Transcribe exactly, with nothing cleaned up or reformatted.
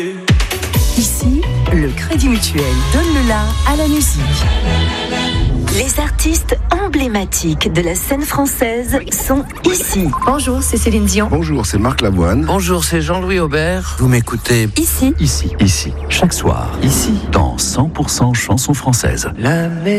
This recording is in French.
Ici, le Crédit Mutuel donne le la à la musique. Les artistes emblématiques de la scène française sont ici. Bonjour, c'est Céline Dion. Bonjour, c'est Marc Lavoine. Bonjour, c'est Jean-Louis Aubert. Vous m'écoutez Ici. Ici, ici, chaque soir, ici, dans cent pour cent chansons françaises. La maison.